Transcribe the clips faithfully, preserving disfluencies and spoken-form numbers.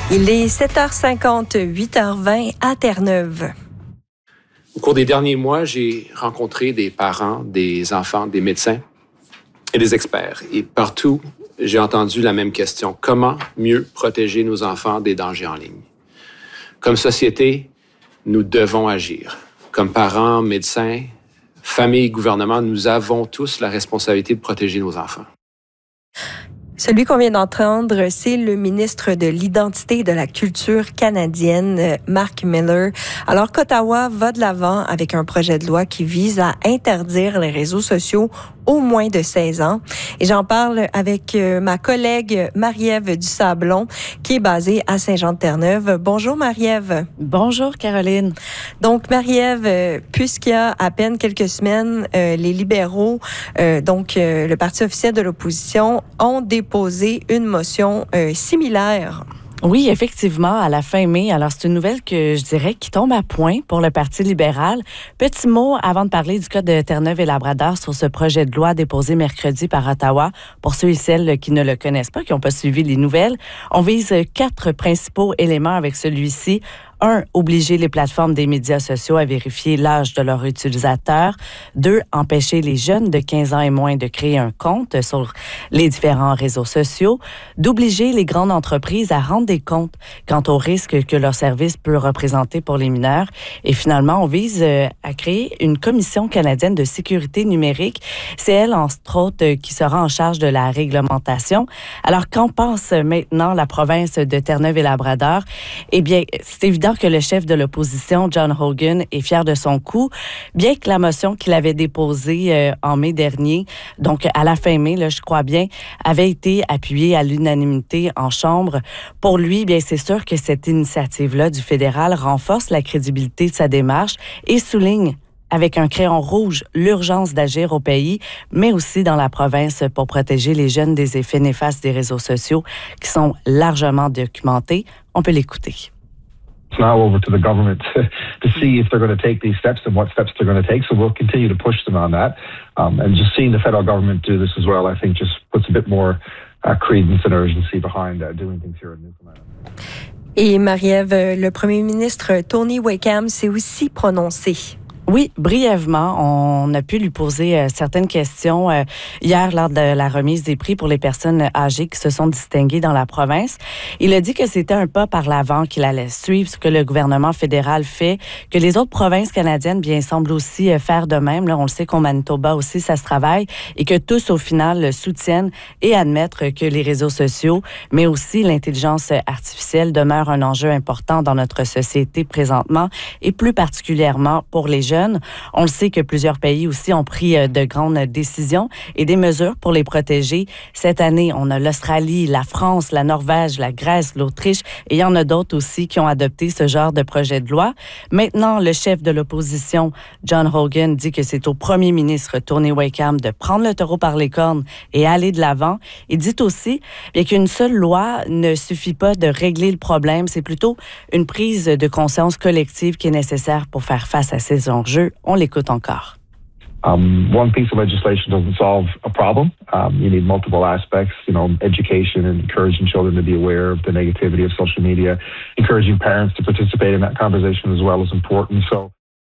Il est sept heures cinquante, huit heures vingt à Terre-Neuve. Au cours des derniers mois, j'ai rencontré des parents, des enfants, des médecins et des experts. Et partout, j'ai entendu la même question. Comment mieux protéger nos enfants des dangers en ligne? Comme société, nous devons agir. Comme parents, médecins, familles, gouvernements, nous avons tous la responsabilité de protéger nos enfants. Celui qu'on vient d'entendre, c'est le ministre de l'Identité et de la Culture canadienne, Mark Miller. Alors qu'Ottawa va de l'avant avec un projet de loi qui vise à interdire les réseaux sociaux au moins de seize ans. Et j'en parle avec ma collègue Marie-Ève Dusablon, qui est basée à Saint-Jean-de-Terre-Neuve. Bonjour Marie-Ève. Bonjour Caroline. Donc Marie-Ève, puisqu'il y a à peine quelques semaines, euh, les libéraux, euh, donc euh, le parti officiel de l'opposition, ont déposé une motion euh, similaire. Oui, effectivement, à la fin mai. Alors, c'est une nouvelle que je dirais qui tombe à point pour le Parti libéral. Petit mot avant de parler du cas de Terre-Neuve et Labrador sur ce projet de loi déposé mercredi par Ottawa. Pour ceux et celles qui ne le connaissent pas, qui n'ont pas suivi les nouvelles, on vise quatre principaux éléments avec celui-ci. Un, obliger les plateformes des médias sociaux à vérifier l'âge de leurs utilisateurs. Deux, empêcher les jeunes de quinze ans et moins de créer un compte sur les différents réseaux sociaux. D'obliger les grandes entreprises à rendre des comptes quant aux risques que leur service peut représenter pour les mineurs. Et finalement, on vise à créer une commission canadienne de sécurité numérique. C'est elle, entre autres, qui sera en charge de la réglementation. Alors, qu'en pense maintenant la province de Terre-Neuve et Labrador? Eh bien, c'est évident que le chef de l'opposition, John Horgan, est fier de son coup, bien que la motion qu'il avait déposée euh, en mai dernier, donc à la fin mai, là, je crois bien, avait été appuyée à l'unanimité en Chambre. Pour lui, bien, c'est sûr que cette initiative-là du fédéral renforce la crédibilité de sa démarche et souligne avec un crayon rouge l'urgence d'agir au pays, mais aussi dans la province pour protéger les jeunes des effets néfastes des réseaux sociaux qui sont largement documentés. On peut l'écouter. It's now over to the government to, to see if they're going to take these steps and what steps they're going to take. So we'll continue to push them on that. Um, and just seeing the federal government do this as well, I think just puts a bit more uh, credence and urgency behind uh, doing things here in Newfoundland. Et Marie-Ève, le premier ministre Tony Wakeham s'est aussi prononcé. Oui, brièvement, on a pu lui poser euh, certaines questions euh, hier lors de la remise des prix pour les personnes âgées qui se sont distinguées dans la province. Il a dit que c'était un pas par l'avant qu'il allait suivre ce que le gouvernement fédéral fait, que les autres provinces canadiennes, bien, semblent aussi euh, faire de même. Là, on le sait qu'au Manitoba aussi, ça se travaille et que tous, au final, soutiennent et admettent que les réseaux sociaux, mais aussi l'intelligence artificielle demeurent un enjeu important dans notre société présentement et plus particulièrement pour les jeunes. On le sait que plusieurs pays aussi ont pris de grandes décisions et des mesures pour les protéger. Cette année, on a l'Australie, la France, la Norvège, la Grèce, l'Autriche et il y en a d'autres aussi qui ont adopté ce genre de projet de loi. Maintenant, le chef de l'opposition, John Horgan, dit que c'est au premier ministre Tony Wakeham de prendre le taureau par les cornes et aller de l'avant. Il dit aussi bien qu'une seule loi ne suffit pas de régler le problème, c'est plutôt une prise de conscience collective qui est nécessaire pour faire face à ces enjeux. On l'écoute encore. Um, one piece of legislation doesn't solve a problem. Um, you need multiple aspects, you know, education and encouraging children to be aware of the negativity of social media, encouraging parents to participate in that conversation as well is important. So,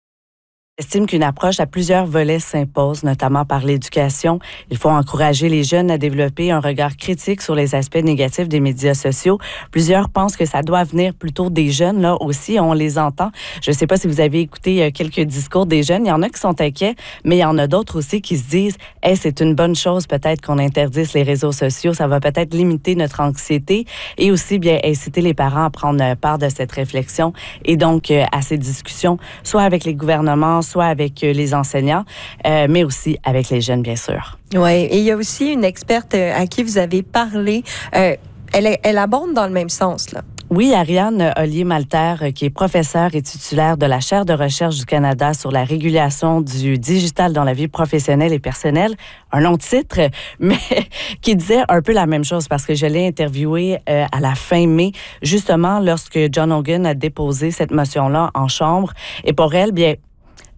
estime qu'une approche à plusieurs volets s'impose, notamment par l'éducation. Il faut encourager les jeunes à développer un regard critique sur les aspects négatifs des médias sociaux. Plusieurs pensent que ça doit venir plutôt des jeunes, là aussi, on les entend. Je ne sais pas si vous avez écouté quelques discours des jeunes. Il y en a qui sont inquiets, mais il y en a d'autres aussi qui se disent « Hey, c'est une bonne chose peut-être qu'on interdise les réseaux sociaux, ça va peut-être limiter notre anxiété » et aussi bien inciter les parents à prendre part de cette réflexion et donc à ces discussions, soit avec les gouvernements, soit avec les enseignants, euh, mais aussi avec les jeunes, bien sûr. Oui, et il y a aussi une experte à qui vous avez parlé. Euh, elle, elle abonde dans le même sens, là. Oui, Ariane Ollier-Malter, qui est professeure et titulaire de la chaire de recherche du Canada sur la régulation du digital dans la vie professionnelle et personnelle, un long titre, mais qui disait un peu la même chose parce que je l'ai interviewée euh, à la fin mai, justement lorsque John Horgan a déposé cette motion-là en Chambre. Et pour elle, bien,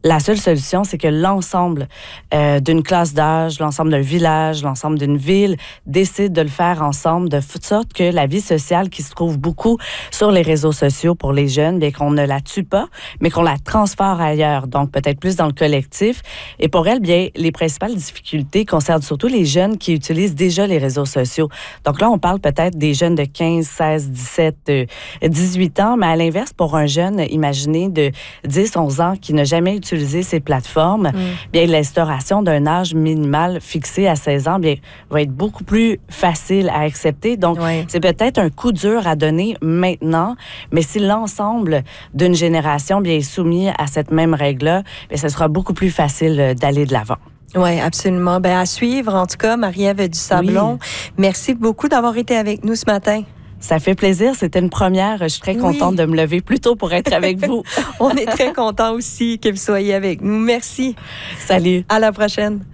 La seule solution, c'est que l'ensemble euh, d'une classe d'âge, l'ensemble d'un village, l'ensemble d'une ville décide de le faire ensemble, de sorte que la vie sociale qui se trouve beaucoup sur les réseaux sociaux pour les jeunes, bien qu'on ne la tue pas, mais qu'on la transfère ailleurs, donc peut-être plus dans le collectif. Et pour elle, bien, les principales difficultés concernent surtout les jeunes qui utilisent déjà les réseaux sociaux. Donc là, on parle peut-être des jeunes de quinze, seize, dix-sept, dix-huit ans, mais à l'inverse, pour un jeune, imaginez, de dix, onze ans qui n'a jamais utilisé utiliser ces plateformes, mm. bien l'instauration d'un âge minimal fixé à seize ans bien, va être beaucoup plus facile à accepter. Donc, oui. c'est peut-être un coup dur à donner maintenant, mais si l'ensemble d'une génération bien, est soumis à cette même règle-là, bien, ce sera beaucoup plus facile d'aller de l'avant. Oui, absolument. Bien, à suivre, en tout cas, Marie-Ève Dusablon, oui. merci beaucoup d'avoir été avec nous ce matin. Ça fait plaisir. C'était une première. Je suis très contente oui. de me lever plus tôt pour être avec vous. On est très contents aussi que vous soyez avec nous. Merci. Salut. À la prochaine.